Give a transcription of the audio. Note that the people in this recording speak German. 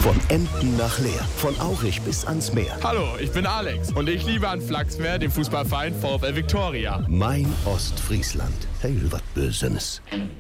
Von Emden nach Leer, von Aurich bis ans Meer. Hallo, ich bin Alex und ich liebe an Flachsmeer den Fußballverein VfL Viktoria. Mein Ostfriesland. Hey, was Bösenes.